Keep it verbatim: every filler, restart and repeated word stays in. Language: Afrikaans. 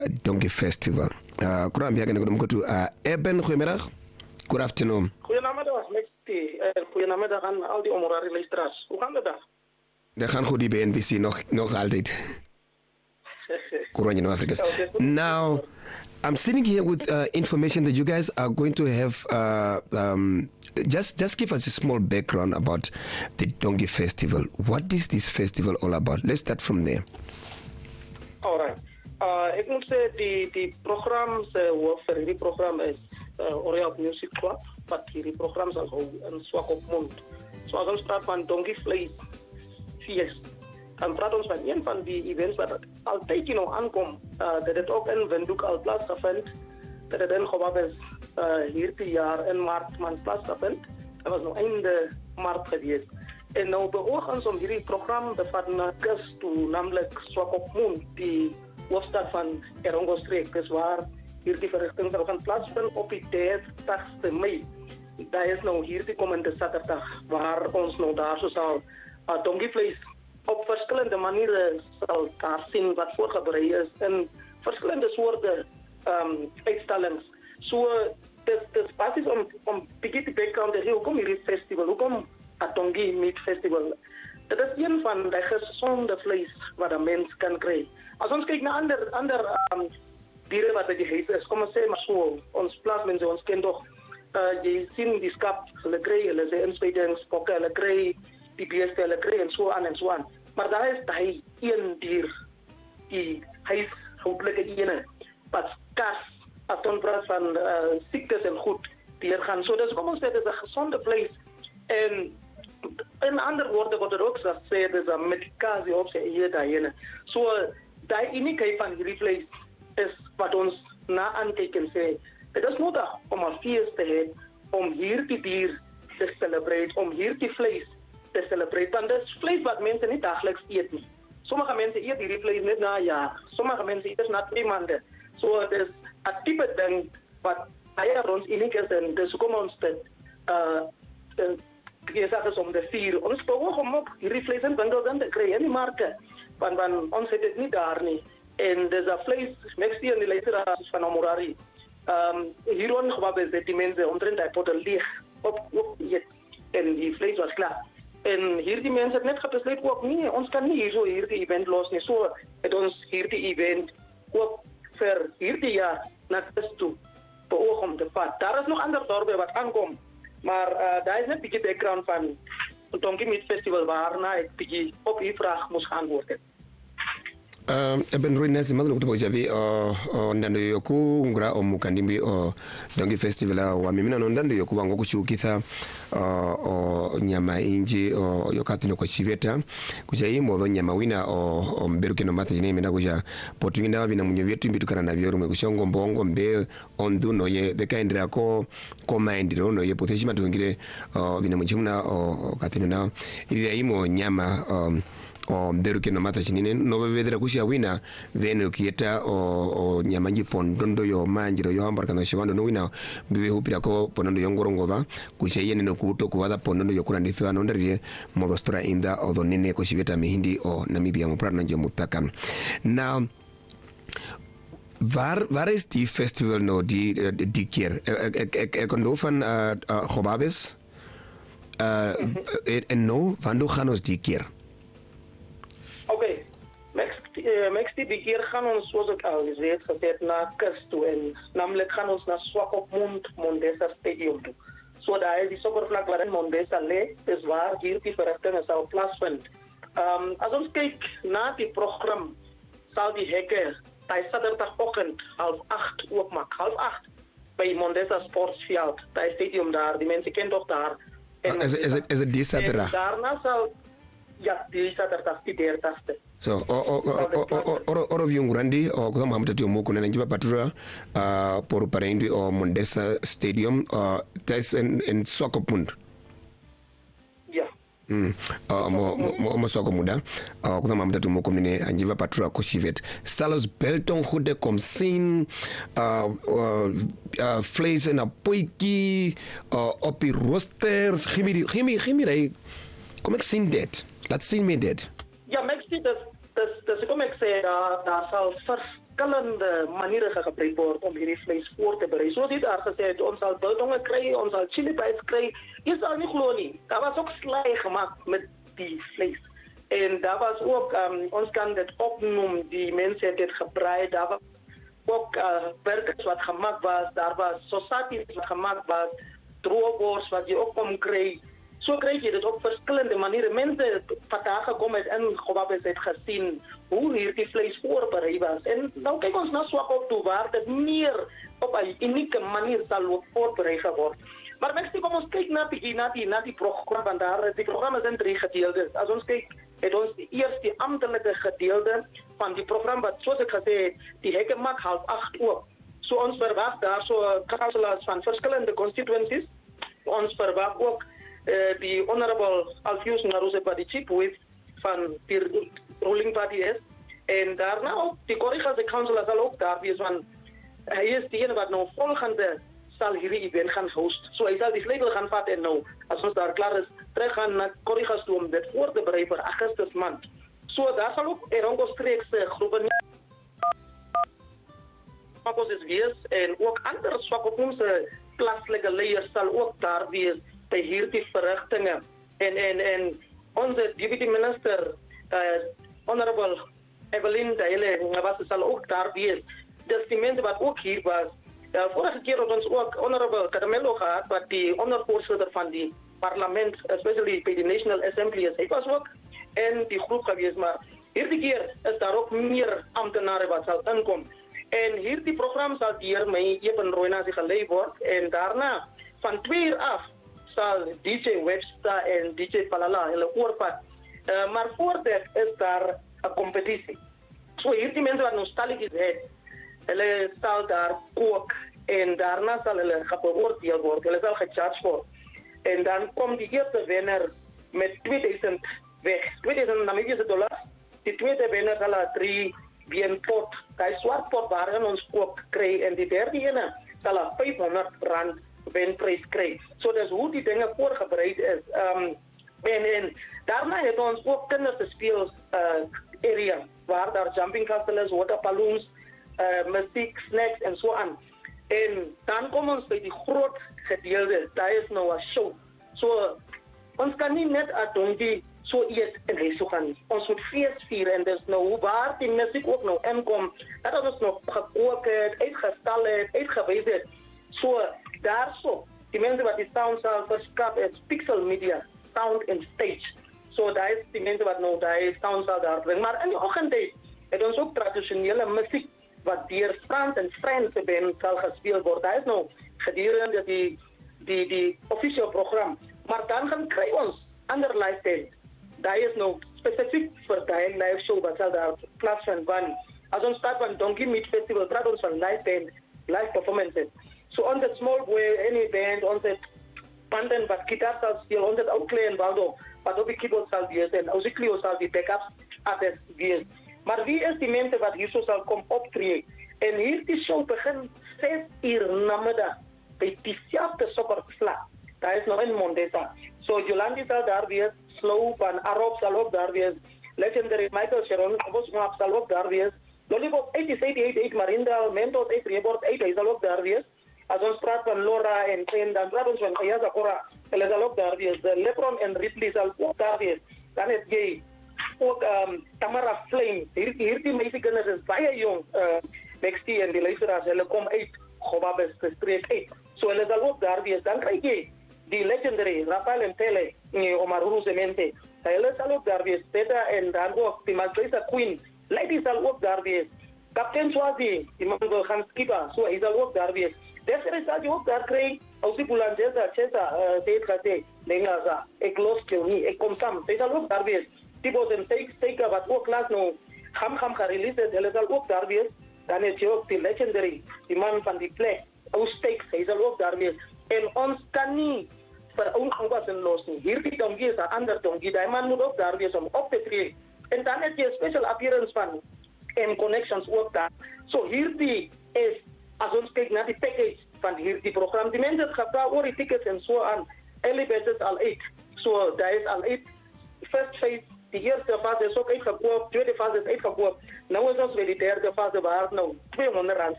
Donkey Festival. Uh, Kuram biya gane gudum kutu uh, Eben goedemiddag. Good afternoon. Goedemiddag, Mexti. Goedemiddag aan al die omorari luisteraars. Hoe gaan het daar? De gaan goed die B N B C nog, nog altijd. Corona no Africans. Now, I'm sitting here with uh, information that you guys are going to have. Uh, um, just, just give us a small background about the Donkey Festival. What is this festival all about? Let's start from there. All right. Uh, ik moet zeggen, die, die programma's, uh, die programma is uh, Oriel Music Club, wat die programma's al een zwak op mond. Zoals ons praat van Donkey Vlees Feest. Dan praat ons van een van die events wat altijd you know, aankomt. Uh, dat het ook in Windhoek al plaatsgevindt. Dat het in Gobabes uh, hier dit jaar in maart maand plaatsgevindt. Dat was nog einde maart geweest. En nou beoog ons om hierdie programma te vat na kus toe, namelijk Swakopmund, die hoofdstad van Erongo streek. Dus waar hierdie verrichting zal gaan plaatsvinden op die dertigste mei. Dat is nou hierdie komende zaterdag, waar ons nou daar zo zal uh, donkeyvlees op verschillende manieren zal daar zien wat voorbereid is in verschillende soorten um, uitstellings. So, het is basis om, om begin te background te geven, hoe kom hierdie festival, hoe kom Atongi Meat Festival. Dat is een van de gezonde vlees wat een mens kan krijgen. Als ons kijkt naar andere ander, um, dieren wat die heet is, kom ons zeggen maar zo, ons plaatsmensen, ons kind toch, uh, je ziet die skap, hulle krijgen, hulle zijn inspuitingspokken, hulle krijgen die beesten, hulle krijgen en zo aan en zo aan. Maar daar is hij één dier, die huishoudelijke ene, wat kas, als het praat van uh, ziektes en goed, die er gaan. So, dus kom ons zeggen, het is een gezonde vlees. En in andere woorden wordt er ook gezegd, het is een medicatie op zijn hier daarin. Zo, die uniekheid van hierdie vlees is wat ons na aankijken zei. Het is nodig om een feest te hebben, om hier die dier te celebreren, om hier die vlees te celebreren. Want dat is vlees wat mensen niet dagelijks eten. Sommige mensen eten hierdie vlees niet na een jaar. Sommige mensen eten na twee maanden. Zo, het is een type ding wat hier ons uniek is. En dus kom ons te... Uh, te je zegt het om de vier. Ons behoog om ook hierdie vlees in winkels in te krijgen in die markten. Want, want ons heeft het niet daar niet. En dus dat vlees, meestal in de luisteraars van Omorari. Um, hieron gewapen is die mensen omtrent die potten leeg op, op eet. En die vlees was klaar. En hier die mensen hebben net gebesluit ook niet. Ons kan niet hier zo hier die event los. Nie. Zo het ons hier die event ook voor hier die jaar naar kust toe behoog om te vat. Daar is nog andere dorpen wat aankomt. Maar uh, daar is net een beetje background van het Donkey Meat Festival waarna ik beetje op die vraag moest antwoorden. Uh, ben Roy Nasi madalo kutoka javi uh, ndando yoku ngura omukandimbi uh, Donkey Festival wa mimina no ndando yoku wango kushukitha uh, uh, nyama inji uh, yokati no kochiveta kuja imo do nyama wina uh, mberuke no mata jine mena kuja potuinda vina munyo vyetu mbitukana na vyoru mwekushongo mbongo mbe ondu no ye dekaindira ko ko maindiro no ye poteshima tungire uh, vina mchimuna uh, katino na ili imo nyama um, o mberuke no mata chinine no bevedera kushia wina vene ukieta o, o nyamanji pondondo yo manjiro yo hambar kana shwando no wina biwe hupira ko pondondo yongorongova kushia yene no kuto kuwada pondondo yo kurandithwa no ndari modostora inda o donene ko shiveta mihindi o Namibia mo prana njo mutaka. Now Waar, waar is die festival nou die, uh, die keer? Ik kon door van uh, uh, Gobabes uh, en, en nou, wanneer gaan ons die keer? Oké, okay. Next uh, die keer gaan ons, zoals ik al gezegd heb, naar kust toe. En namelijk gaan ons naar Swakopmund Mondesa Stadium toe. Zo so, daar is die sokkervlak waarin Mondesa ligt, is waar hier die verrichtingen zal plaatsvinden. Um, als ons kijkt naar die programma, zal die hekken bij zaterdagochtend half acht openmaken. Half acht bij Mondesa Sportsveld, bij stadium daar. Die mensen kennen toch daar. En, uh, is, is, het, is het die zaterdag? Daarna zal... Ja, die zaterdag, die dertigste. So, oro viungurandi o kama mtati omuko na njiva patrua por parendi o Mondesa Stadium tais en en Swakopmund. Ja. Mm. Mo mo mo Swakopmund. Kama mtati omuko ne njiva patrua kushivet. Salos Belton hude kom sin vlees en a poiki op die roster. Gimi gimi gimi kom ik zien dit. Laat zien me dit. Ja, maar ik zie dat, dat, dat kom ik zeggen, daar, daar zal verskillende maniere gebruik word om hierdie vleis voor te berei. Soos dit daar gesê het, ons sal biltonge kry, ons sal chili pies kry. Jy sal nie glo nie. Daar was ook slaai gemaak met die vlees. En daar was ook, um, ons kan dit opnoem, die mense het dit gebrei, daar was ook uh, burgers wat gemaakt was, daar was sausages wat gemaakt was, droogwors wat je ook kon krijgen. Zo krijg je dit op verschillende manieren. Mensen vandaag gekomen en gewoon het gezien hoe hier die vlees voorbereid was. En nou kijk ons naar zwak op toe waar het meer op een unieke manier zal voorbereid worden. Maar mensen, kom ons kijken naar die, naar die, naar die programma, want daar, die programma's zijn drie gedeeltes. Als ons kijkt, het ons eerst die ambtelijke gedeelte van die programma, wat zoals ik gezegd, die hekken maakt half acht uur. Zo ons verwacht daar zo councillors van verschillende constituencies. Ons verwacht ook uh, die honorable Alfius Naruse Badichip van de ruling party is. En daarna ook, die Corrigas councillor zal ook daar wees, want hij is diegene wat nou volgende zal hierdie event gaan host. So hy sal die sleutel gaan vat en nou, as ons daar klaar is, terug gaan na Corrigas toe om dit voor te berei vir Augustus maand. So daar sal ook Erongo streekse groepe Swakos is wees en ook ander Swakopmse plaaslike leiers sal ook daar wees by hierdie verrigtinge. En en en onze deputy minister, uh, honorable Evelyn Daile, was sal ook daar wees. Dus die mense wat ook hier was. De vorige keer had ons ook honorable Carmelo gehad, wat die ondervoorzitter van die parlement, especially bij de National Assembly is. Ik was ook in die groep geweest, maar hierdie keer is daar ook meer ambtenaren wat zal inkomen. En hierdie programma zal hier mij even Roinasie geleid worden. En daarna, van twee uur af, zal D J Webster en D J Palala hulle oorvat. Uh, maar voordat is daar een competitie. So hierdie mensen wat nostalgisch is, hulle sal daar kook en daarna sal hulle beoordeel word, hulle sal gecharged word. En dan kom die eerste wenner met tweeduisend weg, tweeduisend Namibiese dollars. Die tweede wenner sal een drie been pot, die zwart pot waarin ons kook kry, en die derde ene sal een vijfhonderd rand wenprijs kry. So dis hoe die dinge voorbereid is. Um, en, en daarna het ons ook kinderspeels uh, area, waar daar jumping castles, water balloons, Uh, muziek, snacks en zo aan. En dan komen ons bij die groot gedeelte, dat is nou een show. So, ons kan niet net aan donkie zo eet en huis toe gaan. Ons moet feest vieren en dus nou waar die muziek ook nou inkomt, dat ons nog gekookt het, uitgestal het, uitgewees het. So, daar zo, die mensen wat die sound zal verskapen is Pixel Media, Sound and Stage. So, dat is die mensen wat nou die sound zal daar brengen. Maar in de ochtend het ons ook traditionele muziek wat deur Frans en Franse band sal gespeel word. Dat is nou gedurende die, die, die officieel program. Maar dan gaan kry ons ander live band. Dat is nou specifiek vir die live show wat sal daar plaasvind van. As ons start van Donkey Meat Festival, praat ons van live band, live performances. So on the small boy, any band, ons het banden wat gitaar sal speel, ons het ook Clay en Waldo, wat op die keyboard sal wees, en Ozzy Clio sal die backups artist wees. Maar wie is die mensen wat hier zo zal komen optreden? En hier die show begint zes uur namiddag bij diezelfde sokkervlak. Dat is nog in Mondesa. So Jolandi zal daar wees, Slow van Arop zal ook daar wees, legendary Michael Sharon Bosmap zal ook daar wees, Lollipop eenentachtig eenentachtig Marindal, Mentos eight Rebord eight, hij zal ook daar wees. Als ons praat van Laura en en dan praat ons van Ayaza Cora, hij zal ook daar wees. Lebron en Ripley zal ook daar wees. Dan het jy ook um, Tamara Flame, hier, hier die meisiekinders is baie jong, uh, next year en die luisteraars, hulle kom uit Gobabes streek uit. So hulle sal ook daar wees. Dan krijg jy die legendary Rafael Mpele, Omaruru Semente, hulle sal ook daar wees. Teta en dan ook die Malgresa Queen, Lady sal ook daar wees. Captain Swazi, die man wil gaan skipa, so hy sal ook daar wees. Desere sal jy ook daar krijg, Ausi Bulanjeza, Chesa, uh, sê het gesê, Lengaza, ek los jou nie, ek kom sam, hy sal ook daar wees. Tibos en Steker wat ook laat nou Gam Gam gereleased het, hulle sal ook daar wees. Dan het jy ook die legendary, die man van die plek, ou Steaks, hy sal ook daar wees. En ons kan nie vir ongewas en los nie. Hierdie donkie is 'n ander donkie, die man moet ook daar wees om op te tree. En dan het jy 'n special appearance van M Connections ook daar. So hierdie is, as ons kyk na die package van hierdie program, die mense het gevra oor die tickets en so aan, early bird is al eight. So daar is al eight, first phase die eerste fase is ook uitgekoop, tweede fase is uitgekoop. Nou is ons bij die derde fase waar nou tweehonderd rand